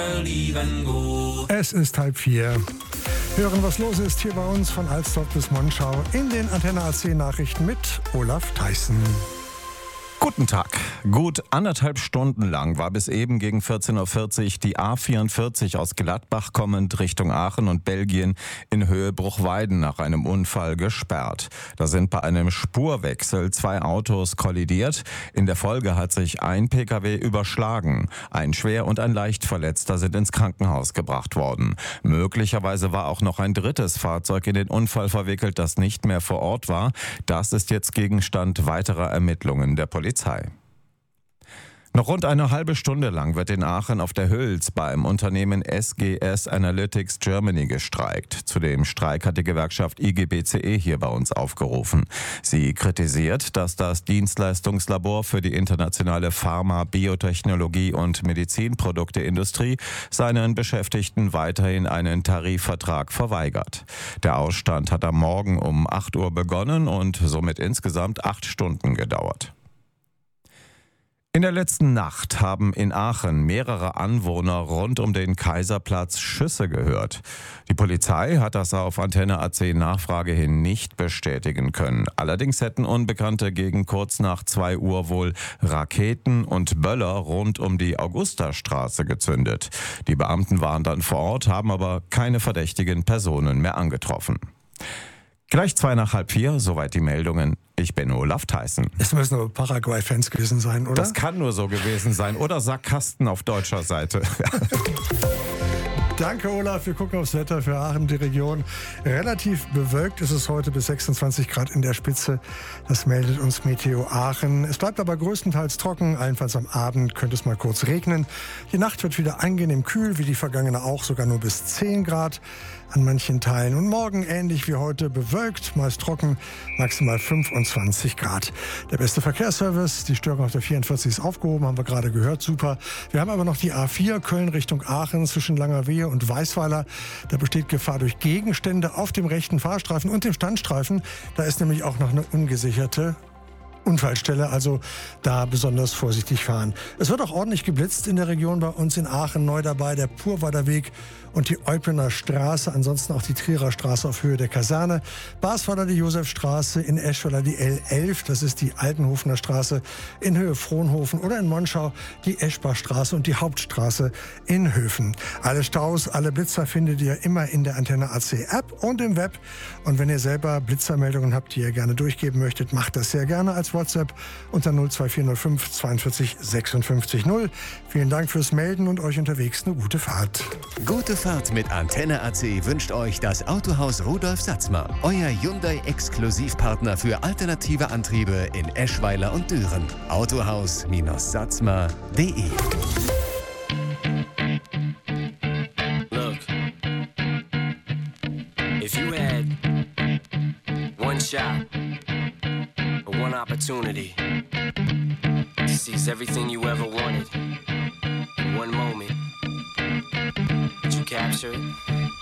Es ist 3:30. Hören, was los ist hier bei uns von Alsdorf bis Monschau in den Antenne AC Nachrichten mit Olaf Theissen. Guten Tag. Gut 1,5 Stunden lang war bis eben gegen 14.40 Uhr die A44 aus Gladbach kommend Richtung Aachen und Belgien in Höhe Bruchweiden nach einem Unfall gesperrt. Da sind bei einem Spurwechsel 2 Autos kollidiert. In der Folge hat sich ein Pkw überschlagen. Ein Schwer- und ein Leichtverletzter sind ins Krankenhaus gebracht worden. Möglicherweise war auch noch ein drittes Fahrzeug in den Unfall verwickelt, das nicht mehr vor Ort war. Das ist jetzt Gegenstand weiterer Ermittlungen der Polizei. Noch rund eine halbe Stunde lang wird in Aachen auf der Hüls beim Unternehmen SGS Analytics Germany gestreikt. Zu dem Streik hat die Gewerkschaft IGBCE hier bei uns aufgerufen. Sie kritisiert, dass das Dienstleistungslabor für die internationale Pharma-, Biotechnologie- und Medizinprodukteindustrie seinen Beschäftigten weiterhin einen Tarifvertrag verweigert. Der Ausstand hat am Morgen um 8 Uhr begonnen und somit insgesamt 8 Stunden gedauert. In der letzten Nacht haben in Aachen mehrere Anwohner rund um den Kaiserplatz Schüsse gehört. Die Polizei hat das auf Antenne AC Nachfrage hin nicht bestätigen können. Allerdings hätten Unbekannte gegen kurz nach 2 Uhr wohl Raketen und Böller rund um die Augustastraße gezündet. Die Beamten waren dann vor Ort, haben aber keine verdächtigen Personen mehr angetroffen. Gleich 3:45, soweit die Meldungen. Ich bin Olaf Theissen. Es müssen aber Paraguay-Fans gewesen sein, oder? Das kann nur so gewesen sein. Oder Sarkasten auf deutscher Seite. Danke, Olaf. Wir gucken aufs Wetter für Aachen, die Region. Relativ bewölkt ist es heute bis 26 Grad in der Spitze. Das meldet uns Meteo Aachen. Es bleibt aber größtenteils trocken. Allenfalls am Abend könnte es mal kurz regnen. Die Nacht wird wieder angenehm kühl, wie die vergangene auch, sogar nur bis 10 Grad an manchen Teilen. Und morgen ähnlich wie heute bewölkt, meist trocken, maximal 25 Grad. Der beste Verkehrsservice, die Störung auf der 44 ist aufgehoben, haben wir gerade gehört, super. Wir haben aber noch die A4 Köln Richtung Aachen zwischen Langerwehe und Weißweiler. Da besteht Gefahr durch Gegenstände auf dem rechten Fahrstreifen und dem Standstreifen. Da ist nämlich auch noch eine ungesicherte Unfallstelle, also da besonders vorsichtig fahren. Es wird auch ordentlich geblitzt in der Region bei uns in Aachen, neu dabei der Purweider Weg und die Euplener Straße, ansonsten auch die Trierer Straße auf Höhe der Kaserne, Basweiler die Josefstraße, in Eschweiler die L11, das ist die Altenhofener Straße, in Höhe Frohnhofen oder in Monschau die Eschbachstraße und die Hauptstraße in Höfen. Alle Staus, alle Blitzer findet ihr immer in der Antenne AC App und im Web. Und wenn ihr selber Blitzermeldungen habt, die ihr gerne durchgeben möchtet, macht das sehr gerne als WhatsApp unter 02405 42 56 0. Vielen Dank fürs Melden und euch unterwegs eine gute Fahrt. Gute Fahrt mit Antenne AC wünscht euch das Autohaus Rudolf Satzmer. Euer Hyundai-Exklusivpartner für alternative Antriebe in Eschweiler und Düren. Autohaus-Satzmer.de. Look, if you had one shot, one opportunity to seize everything you ever wanted in one moment, did you capture it?